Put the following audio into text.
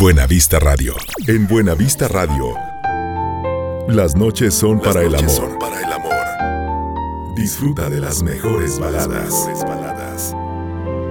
Buena Vista Radio. En Buena Vista Radio, las noches son para el amor. Disfruta de las mejores baladas.